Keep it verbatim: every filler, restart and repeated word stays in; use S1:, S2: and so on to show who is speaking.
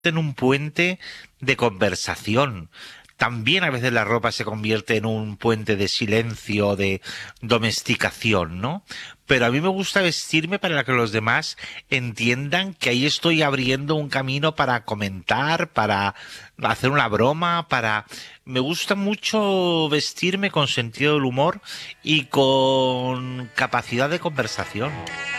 S1: en un puente de conversación. También a veces la ropa se convierte en un puente de silencio, de domesticación, ¿no? Pero a mí me gusta vestirme para que los demás entiendan que ahí estoy abriendo un camino para comentar, para hacer una broma, para... Me gusta mucho vestirme con sentido del humor y con capacidad de conversación.